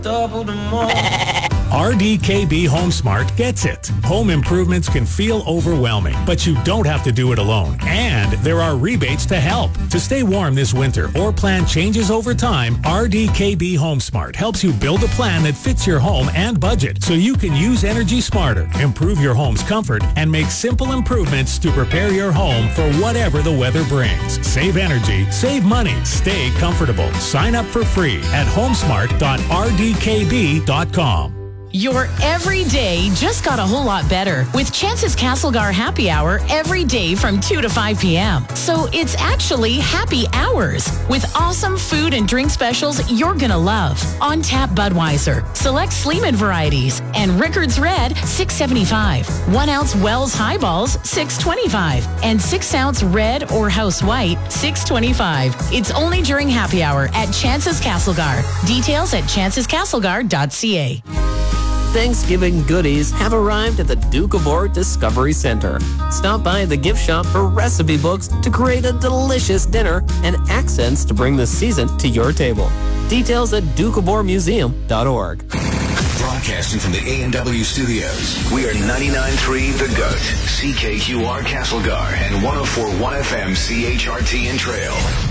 Double the more. RDKB HomeSmart gets it. Home improvements can feel overwhelming, but you don't have to do it alone. And there are rebates to help. To stay warm this winter or plan changes over time, RDKB HomeSmart helps you build a plan that fits your home and budget so you can use energy smarter, improve your home's comfort, and make simple improvements to prepare your home for whatever the weather brings. Save energy, save money, stay comfortable. Sign up for free at homesmart.rdkb.com. Your every day just got a whole lot better with Chance's Castlegar Happy Hour every day from 2 to 5 p.m. So it's actually happy hours with awesome food and drink specials you're going to love. On tap Budweiser, select Sleeman varieties, and Rickards Red, $6.75. 1 ounce Wells Highballs, $6.25. And 6 ounce Red or House White, $6.25. It's only during happy hour at Chance's Castlegar. Details at chancescastlegar.ca. Thanksgiving goodies have arrived at the Duke of Ord Discovery Center. Stop by the gift shop for recipe books to create a delicious dinner and accents to bring the season to your table. Details at dukeofordmuseum.org. Broadcasting from the A&W studios, we are 99.3 The Goat, CKQR Castlegar, and 104.1 FM CHRT in Trail.